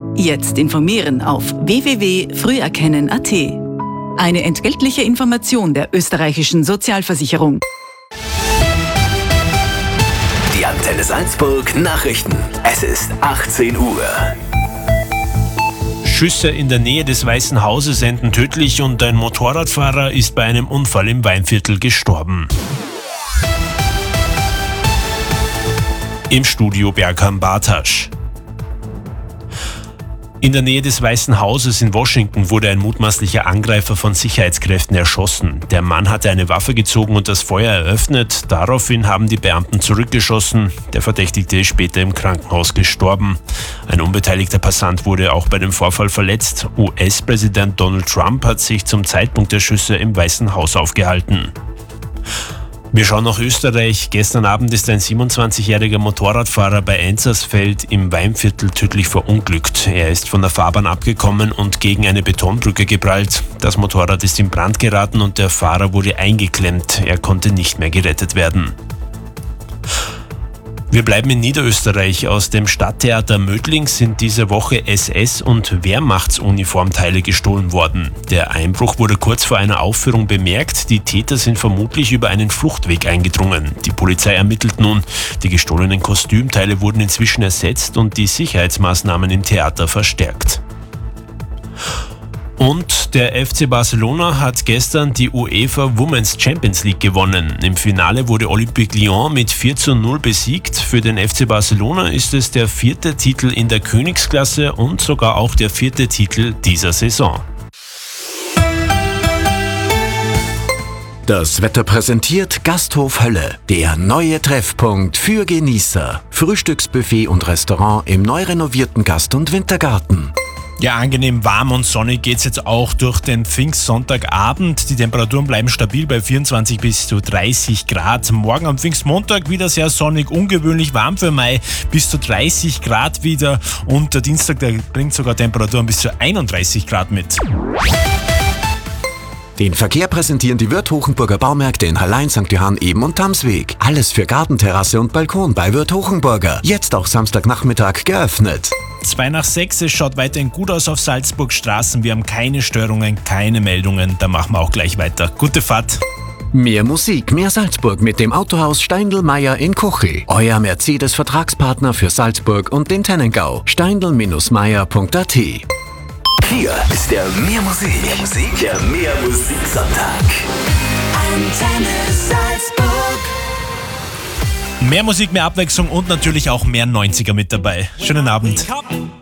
Jetzt informieren auf www.früherkennen.at. Eine entgeltliche Information der österreichischen Sozialversicherung. Die Antenne Salzburg Nachrichten. Es ist 18 Uhr. Schüsse in der Nähe des Weißen Hauses enden tödlich und ein Motorradfahrer ist bei einem Unfall im Weinviertel gestorben. Im Studio Bergham Bartasch. In der Nähe des Weißen Hauses in Washington wurde ein mutmaßlicher Angreifer von Sicherheitskräften erschossen. Der Mann hatte eine Waffe gezogen und das Feuer eröffnet. Daraufhin haben die Beamten zurückgeschossen. Der Verdächtigte ist später im Krankenhaus gestorben. Ein unbeteiligter Passant wurde auch bei dem Vorfall verletzt. US-Präsident Donald Trump hat sich zum Zeitpunkt der Schüsse im Weißen Haus aufgehalten. Wir schauen nach Österreich. Gestern Abend ist ein 27-jähriger Motorradfahrer bei Enzersfeld im Weinviertel tödlich verunglückt. Er ist von der Fahrbahn abgekommen und gegen eine Betonbrücke geprallt. Das Motorrad ist in Brand geraten und der Fahrer wurde eingeklemmt. Er konnte nicht mehr gerettet werden. Wir bleiben in Niederösterreich. Aus dem Stadttheater Mödling sind diese Woche SS- und Wehrmachtsuniformteile gestohlen worden. Der Einbruch wurde kurz vor einer Aufführung bemerkt. Die Täter sind vermutlich über einen Fluchtweg eingedrungen. Die Polizei ermittelt nun. Die gestohlenen Kostümteile wurden inzwischen ersetzt und die Sicherheitsmaßnahmen im Theater verstärkt. Und der FC Barcelona hat gestern die UEFA Women's Champions League gewonnen. Im Finale wurde Olympique Lyon mit 4:0 besiegt. Für den FC Barcelona ist es der 4. Titel in der Königsklasse und sogar auch der 4. Titel dieser Saison. Das Wetter präsentiert Gasthof Hölle, der neue Treffpunkt für Genießer. Frühstücksbuffet und Restaurant im neu renovierten Gast- und Wintergarten. Ja, angenehm warm und sonnig geht's jetzt auch durch den Pfingstsonntagabend. Die Temperaturen bleiben stabil bei 24 bis zu 30 Grad. Morgen am Pfingstmontag wieder sehr sonnig, ungewöhnlich warm für Mai, bis zu 30 Grad wieder. Und der Dienstag, der bringt sogar Temperaturen bis zu 31 Grad mit. Den Verkehr präsentieren die Wirth Hochenburger Baumärkte in Hallein, St. Johann, Eben und Tamsweg. Alles für Gartenterrasse und Balkon bei Wirth Hochenburger. Jetzt auch Samstagnachmittag geöffnet. 5:05, es schaut weiterhin gut aus auf Salzburg Straßen. Wir haben keine Störungen, keine Meldungen. Da machen wir auch gleich weiter. Gute Fahrt. Mehr Musik, mehr Salzburg mit dem Autohaus Steindl-Meyer in Kochi. Euer Mercedes-Vertragspartner für Salzburg und den Tennengau. steindl-meyer.at. Hier ist der Mehr Musik, der Mehr Musik-Sonntag. Antenne Salzburg. Mehr Musik, mehr Abwechslung und natürlich auch mehr 90er mit dabei. Schönen Abend.